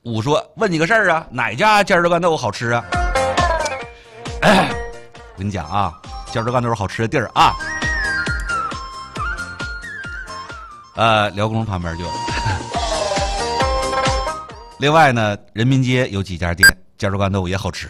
五说问你个事儿啊，哪家尖椒干豆腐好吃啊？我跟你讲啊，尖椒干豆腐好吃的地儿啊，辽工旁边就有。另外呢，人民街有几家店，尖椒干豆腐也好吃。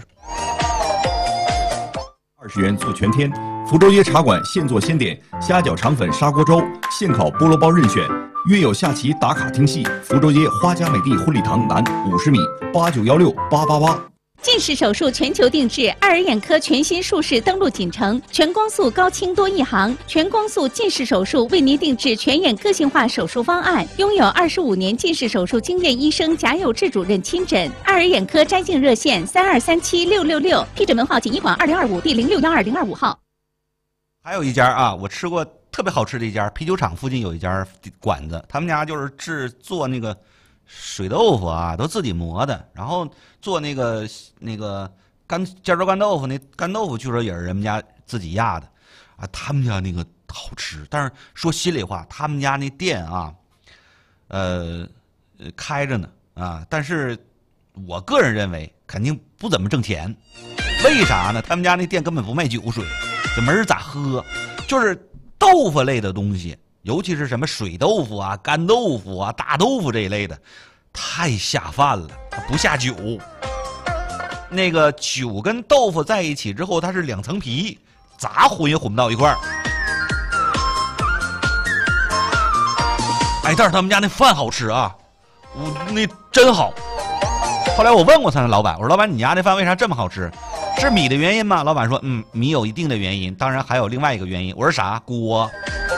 20元促全天，福州街茶馆现做现点，虾饺肠粉砂锅粥，现烤菠萝包任选。约有下棋打卡听戏，福州街花家美地婚礼堂南50米，89168888。 近视手术全球定制，爱尔眼科全新术式登陆锦城，全光速高清多一行，全光速近视手术为您定制全眼个性化手术方案，拥有25年近视手术经验医生贾有志主任亲诊。爱尔眼科摘镜热线32376666，批准门号锦医馆2025第0612-025号。 还有一家啊，我吃过特别好吃的一家，啤酒厂附近有一家馆子，他们家就是做那个水豆腐啊，都自己磨的，然后做那个尖椒干豆腐，那干豆腐据说也是人们家自己压的啊，他们家那个好吃。但是说心里话，他们家那店啊，开着呢啊，但是我个人认为肯定不怎么挣钱。为啥呢？他们家那店根本不卖酒水，这没人咋喝，就是豆腐类的东西，尤其是什么水豆腐啊、干豆腐啊、大豆腐这一类的，太下饭了，不下酒。那个酒跟豆腐在一起之后，它是2层皮，咋混也混不到一块儿。哎，但是他们家那饭好吃啊，那真好。后来我问过他那老板，我说老板，你家那饭为啥这么好吃？是米的原因吗？老板说，米有一定的原因，当然还有另外一个原因。我说啥？锅。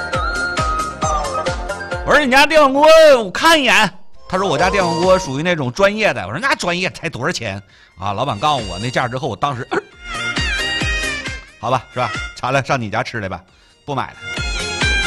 我说你家电饭锅，我看一眼。他说我家电饭锅属于那种专业的。我说那专业才多少钱啊？老板告诉我那价之后，我当时，好吧，是吧？查了上你家吃来吧，不买了。